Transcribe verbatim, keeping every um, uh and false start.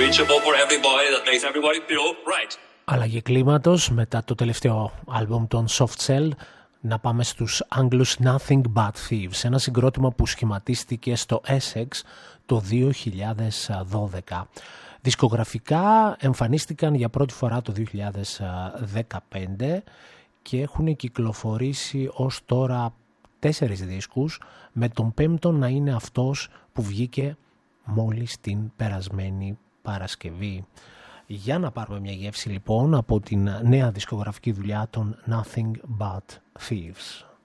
reachable for everybody, that makes everybody feel right. Αλλαγή κλίματος μετά το τελευταίο άλμπουμ των Soft Cell. Να πάμε στους Άγγλους Nothing But Thieves, ένα συγκρότημα που σχηματίστηκε στο Essex το δύο χιλιάδες δώδεκα. Δισκογραφικά εμφανίστηκαν για πρώτη φορά το δύο χιλιάδες δεκαπέντε και έχουν κυκλοφορήσει ως τώρα τέσσερις δίσκους, με τον πέμπτο να είναι αυτός που βγήκε μόλις την περασμένη Παρασκευή. Για να πάρουμε μια γεύση λοιπόν από την νέα δισκογραφική δουλειά των Nothing But Thieves.